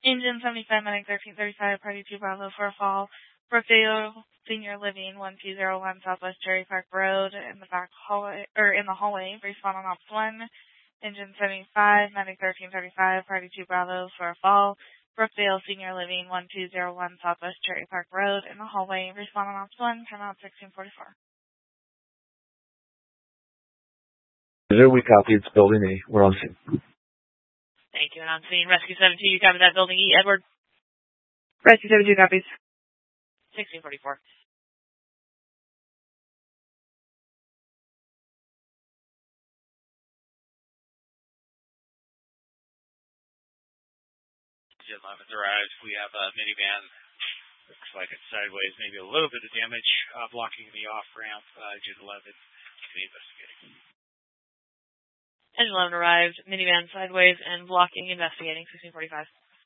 Engine 75, Medic 1335, Party 2 Bravo for a fall. Brookdale Senior Living 1201 Southwest Cherry Park Road in the back hallway, or in the hallway, respawn on Ops 1. Engine 75, Medic 1335, Party 2 Bravo for a fall. Brookdale Senior Living 1201 Southwest Cherry Park Road in the hallway, respawn on Ops 1, turn out 1644. We copy. It's building E. We're on scene. Thank you. And on scene, Rescue 72, you copy that building E. Edward? Rescue 72 copies. 1644. Engine 11 arrives. We have a minivan. Looks like it's sideways, maybe a little bit of damage, blocking the off-ramp. Engine 11 investigating. Engine 11 arrived, minivan sideways and blocking, investigating, 1645.